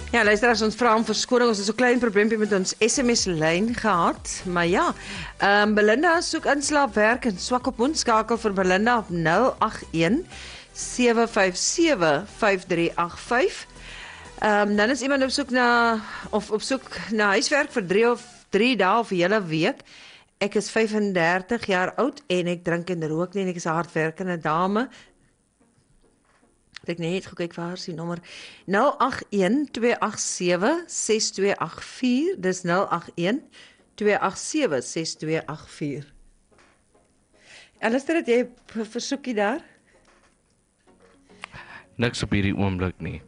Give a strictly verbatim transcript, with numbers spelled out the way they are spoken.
Ja, luisteraars, ons vra om verskoning. Ons het so 'n klein probleempie met ons S M S-lyn gehad. Maar ja, ehm um, Belinda soek inslaapwerk en swak op ons skakel vir Belinda op nul agt een sewe vyf sewe vyf drie agt vyf. Ehm um, dan is iemand op soek na of op soek na huiswerk vir drie of drie dae of 'n hele week. Ek is vyf en dertig jaar oud en ek drink en rook nie en ek is 'n hardwerkende dame. Ek net gekyk vir haar se nommer nul agt een twee agt sewe ses twee agt vier. Dis nul agt een twee agt sewe ses twee agt vier. Alistair, het jy 'n versoekie daar? Niks op hierdie oomblik nie.